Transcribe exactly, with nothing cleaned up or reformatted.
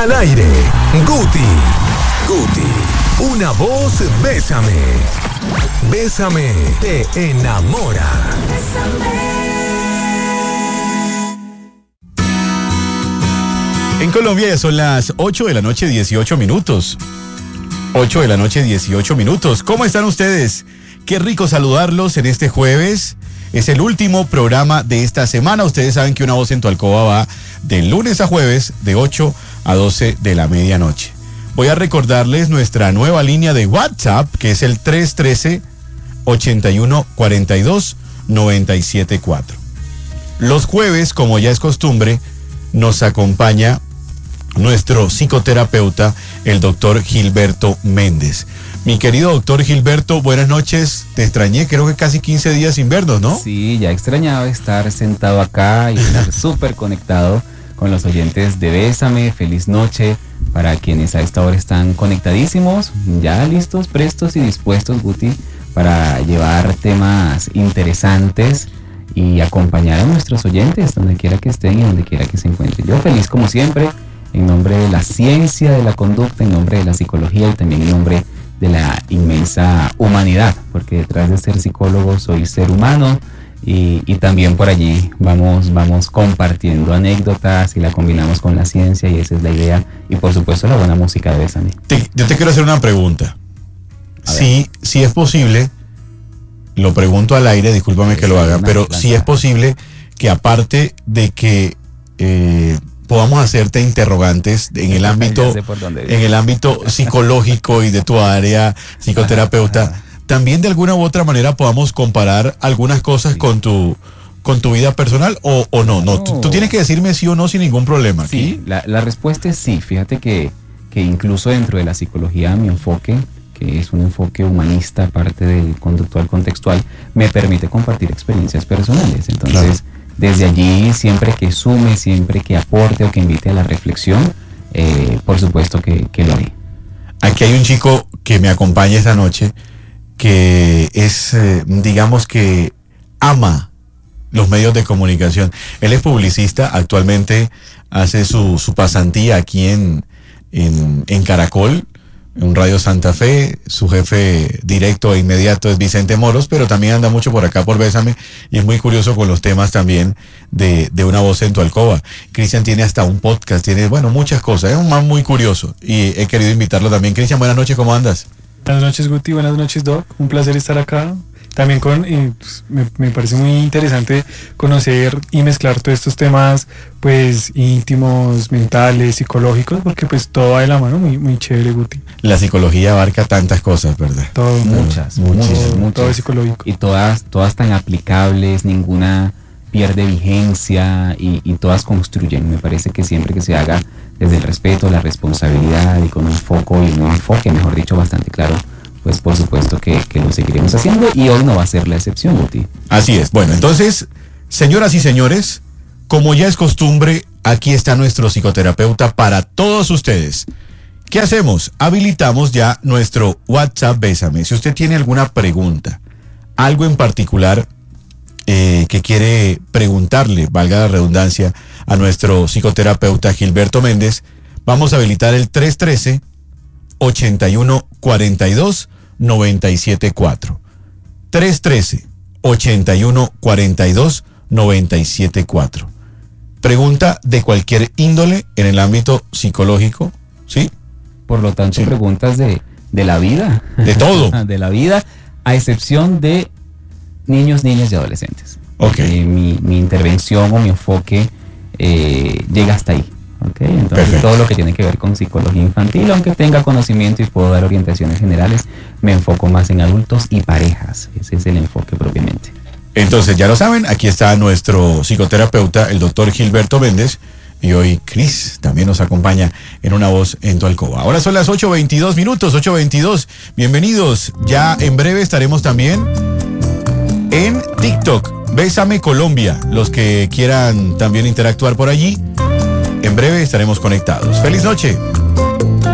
Al aire, Guti. Guti. Una voz, bésame. Bésame, te enamora. En Colombia ya son las ocho de la noche, dieciocho minutos. ocho de la noche, dieciocho minutos. ¿Cómo están ustedes? Qué rico saludarlos en este jueves. Es el último programa de esta semana. Ustedes saben que Una Voz en tu Alcoba va de lunes a jueves, de ocho a doce de la medianoche. Voy a recordarles nuestra nueva línea de WhatsApp, que es el tres uno tres, ocho uno cuatro dos, nueve siete cuatro. Los jueves, como ya es costumbre, nos acompaña nuestro psicoterapeuta, el doctor Gilberto Méndez. Mi querido doctor Gilberto, buenas noches. Te extrañé, creo que casi quince días sin vernos, ¿no? Sí, ya extrañaba estar sentado acá y estar súper conectado con los oyentes de Bésame. Feliz noche para quienes a esta hora están conectadísimos, ya listos, prestos y dispuestos, Guti, para llevar temas interesantes y acompañar a nuestros oyentes donde quiera que estén y donde quiera que se encuentren. Yo feliz como siempre, en nombre de la ciencia de la conducta, en nombre de la psicología y también en nombre de la inmensa humanidad, porque detrás de ser psicólogo soy ser humano y, y también por allí vamos, vamos compartiendo anécdotas y la combinamos con la ciencia y esa es la idea y por supuesto la buena música de Bésame. Te, yo te quiero hacer una pregunta. Si, si es posible, lo pregunto al aire, discúlpame que lo haga, pero si es posible que aparte de que eh, podamos hacerte interrogantes en el ámbito en el ámbito psicológico y de tu área psicoterapeuta, también de alguna u otra manera podamos comparar algunas cosas sí. con tu con tu vida personal o, o no, no, no. Tú, tú tienes que decirme sí o no sin ningún problema. Sí, ¿aquí? La, la respuesta es sí. Fíjate que, que incluso dentro de la psicología mi enfoque, que es un enfoque humanista, parte del conductual contextual, me permite compartir experiencias personales. Entonces, claro. Desde allí, siempre que sume, siempre que aporte o que invite a la reflexión, eh, por supuesto que, que lo haré. Aquí hay un chico que me acompaña esta noche, que es, eh, digamos que ama los medios de comunicación. Él es publicista, actualmente hace su, su pasantía aquí en, en, en Caracol, en Radio Santa Fe. Su jefe directo e inmediato es Vicente Moros, pero también anda mucho por acá por Bésame y es muy curioso con los temas también de, de Una Voz en tu Alcoba. Cristian tiene hasta un podcast, tiene, bueno, muchas cosas, es un man muy curioso y he querido invitarlo también. Cristian, buenas noches, ¿cómo andas? Buenas noches, Guti, buenas noches, Doc, un placer estar acá. También con, eh, pues, me, me parece muy interesante conocer y mezclar todos estos temas pues íntimos, mentales, psicológicos, porque pues todo va de la mano, muy, muy chévere, Guti. La psicología abarca tantas cosas, ¿verdad? Todo, muchas, muchas, todo, muchas. Todo es psicológico. Y todas, todas tan aplicables, ninguna pierde vigencia y, y todas construyen. Me parece que siempre que se haga desde el respeto, la responsabilidad y con un foco y un enfoque, mejor dicho, bastante claro, pues por supuesto que, que lo seguiremos haciendo y hoy no va a ser la excepción, Guti. Así es. Bueno, entonces, señoras y señores, como ya es costumbre, aquí está nuestro psicoterapeuta para todos ustedes. ¿Qué hacemos? Habilitamos ya nuestro WhatsApp Bésame. Si usted tiene alguna pregunta, algo en particular eh, que quiere preguntarle, valga la redundancia, a nuestro psicoterapeuta Gilberto Méndez, vamos a habilitar el tres uno tres, ocho uno cuatro dos, nueve siete cuatro. tres uno tres, ocho uno cuatro dos, nueve siete cuatro. Pregunta de cualquier índole en el ámbito psicológico, ¿sí? Por lo tanto, sí. Preguntas de, de la vida. De todo. De la vida, a excepción de niños, niñas y adolescentes. Okay. Eh, mi, mi intervención o mi enfoque eh, llega hasta ahí. Okay, entonces perfecto. Todo lo que tiene que ver con psicología infantil, aunque tenga conocimiento y puedo dar orientaciones generales, me enfoco más en adultos y parejas. Ese es el enfoque propiamente. Entonces ya lo saben, aquí está nuestro psicoterapeuta, el doctor Gilberto Méndez, y hoy Cris también nos acompaña en Una Voz en tu Alcoba. Ahora son las ocho veintidós minutos, ocho veintidós. Bienvenidos. Ya en breve estaremos también en TikTok, Bésame Colombia. Los que quieran también interactuar por allí, en breve estaremos conectados. ¡Feliz noche!